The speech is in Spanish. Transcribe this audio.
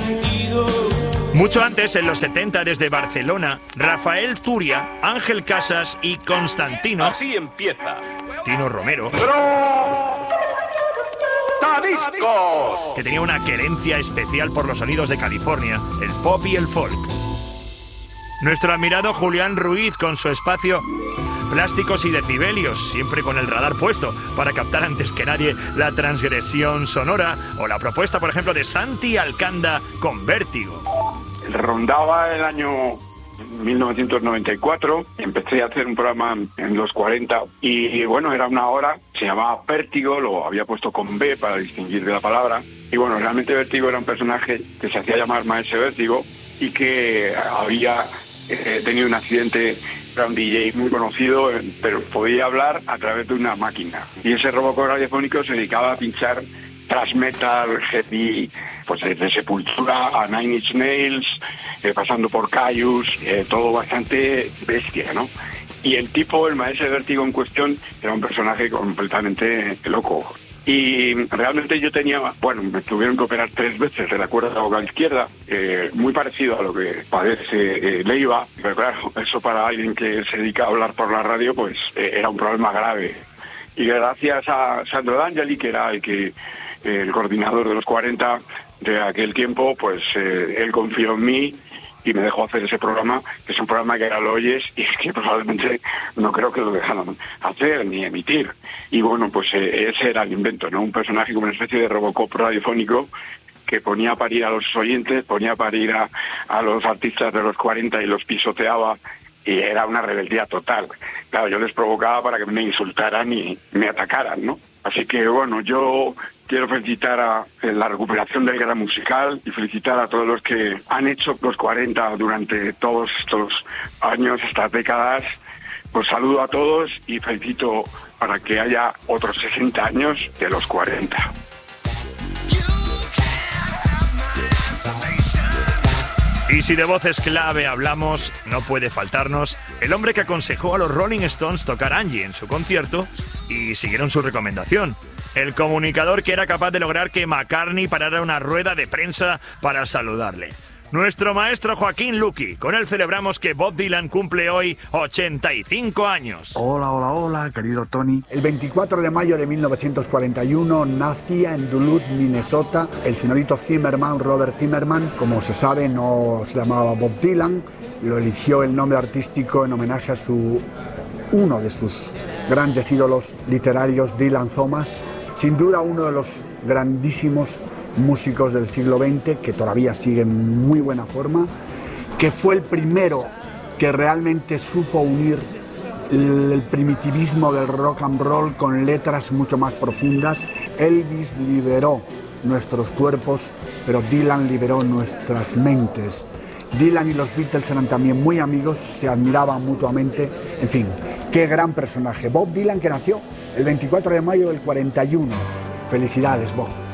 Mucho antes, en los 70, desde Barcelona, Rafael Turia, Ángel Casas y Constantino, así empieza Tino Romero, que tenía una querencia especial por los sonidos de California, el pop y el folk. Nuestro admirado Julián Ruiz, con su espacio Plásticos y Decibelios, siempre con el radar puesto para captar antes que nadie la transgresión sonora, o la propuesta, por ejemplo, de Santi Alcanda con Vértigo. Rondaba el año 1994, empecé a hacer un programa en los 40 y bueno, era una hora, se llamaba Vértigo, lo había puesto con B para distinguir de la palabra, y bueno, realmente Vértigo era un personaje que se hacía llamar Maese Vértigo y que había tenido un accidente. Era un DJ muy conocido, pero podía hablar a través de una máquina, y ese robocop radiofónico se dedicaba a pinchar thrash metal, heavy, pues desde Sepultura a Nine Inch Nails, pasando por Caius, todo bastante bestia, ¿no? Y el tipo, el maestro de Vértigo en cuestión, era un personaje completamente loco. Y realmente yo tenía, bueno, me tuvieron que operar 3 veces de la cuerda vocal izquierda, muy parecido a lo que padece Leiva, pero claro, eso para alguien que se dedica a hablar por la radio, pues era un problema grave. Y gracias a Sandro D'Angeli, que era el coordinador de los 40 de aquel tiempo, pues él confió en mí y me dejó hacer ese programa, que es un programa que ahora lo oyes y es que probablemente no creo que lo dejaran hacer ni emitir. Y bueno, pues ese era el invento, ¿no? Un personaje como una especie de Robocop radiofónico que ponía a parir a los oyentes, ponía a parir a los artistas de los 40 y los pisoteaba, y era una rebeldía total. Claro, yo les provocaba para que me insultaran y me atacaran, ¿no? Así que bueno, yo quiero felicitar a la recuperación del gran musical y felicitar a todos los que han hecho los 40 durante todos estos años, estas décadas. Pues saludo a todos y felicito para que haya otros 60 años de los 40. Y si de voces clave hablamos, no puede faltarnos el hombre que aconsejó a los Rolling Stones tocar Angie en su concierto y siguieron su recomendación. El comunicador que era capaz de lograr que McCartney parara una rueda de prensa para saludarle. Nuestro maestro Joaquín Luqui. Con él celebramos que Bob Dylan cumple hoy 85 años. Hola, hola, hola, querido Tony. El 24 de mayo de 1941 nacía en Duluth, Minnesota, el señorito Zimmerman, Robert Zimmerman. Como se sabe, no se llamaba Bob Dylan. Lo eligió el nombre artístico en homenaje a uno de sus grandes ídolos literarios, Dylan Thomas. Sin duda uno de los grandísimos músicos del siglo XX, que todavía sigue en muy buena forma, que fue el primero que realmente supo unir el primitivismo del rock and roll con letras mucho más profundas. Elvis liberó nuestros cuerpos, pero Dylan liberó nuestras mentes. Dylan y los Beatles eran también muy amigos, se admiraban mutuamente, en fin, qué gran personaje. Bob Dylan, que nació el 24 de mayo del 41. Felicidades, Bob.